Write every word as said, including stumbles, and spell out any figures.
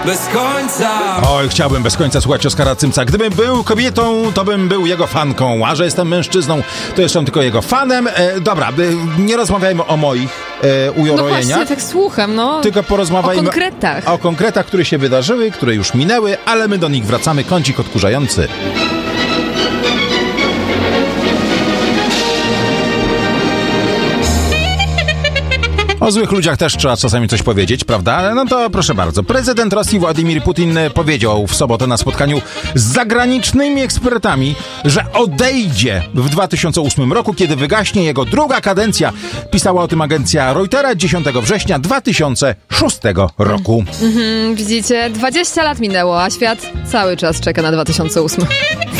bez końca. Oj, chciałbym bez końca słuchać Oskara Cymca. Gdybym był kobietą, to bym był jego fanką, a że jestem mężczyzną, to jestem tylko jego fanem. E, dobra, e, nie rozmawiajmy o moich e, urojeniach. No właśnie, tak słucham, no. Tylko porozmawiajmy o konkretach. O konkretach, które się wydarzyły, które już minęły, ale my do nich wracamy. Kącik odkurzający. O złych ludziach też trzeba czasami coś powiedzieć, prawda? No to proszę bardzo. Prezydent Rosji Władimir Putin powiedział w sobotę na spotkaniu z zagranicznymi ekspertami, że odejdzie w dwa tysiące ósmym roku, kiedy wygaśnie jego druga kadencja. Pisała o tym agencja Reutera dziesiątego września dwa tysiące szóstego roku. Mhm, widzicie, dwadzieścia lat minęło, a świat cały czas czeka na dwa tysiące ósmy.